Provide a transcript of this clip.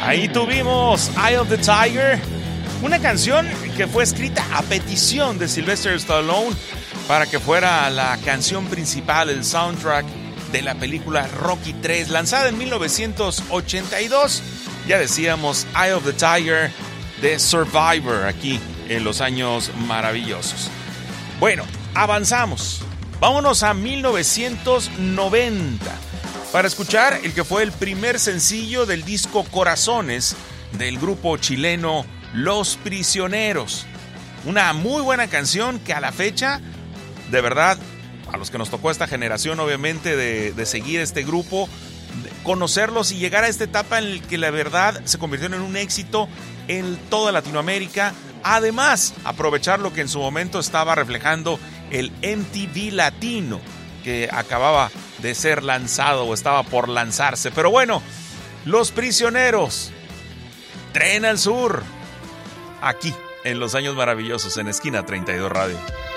Ahí tuvimos Eye of the Tiger, una canción que fue escrita a petición de Sylvester Stallone para que fuera la canción principal, el soundtrack de la película Rocky 3, lanzada en 1982. Ya decíamos, Eye of the Tiger de Survivor, aquí en los años maravillosos. Bueno, avanzamos. Vámonos a 1990 para escuchar el que fue el primer sencillo del disco Corazones del grupo chileno Los Prisioneros. Una muy buena canción que a la fecha, de verdad, a los que nos tocó esta generación obviamente de seguir este grupo, conocerlos y llegar a esta etapa en la que la verdad se convirtieron en un éxito en toda Latinoamérica. Además, aprovechar lo que en su momento estaba reflejando el MTV Latino, que acababa de ser lanzado o estaba por lanzarse. Pero bueno, Los Prisioneros, Tren al Sur, aquí en Los Años Maravillosos, en Esquina 32 Radio.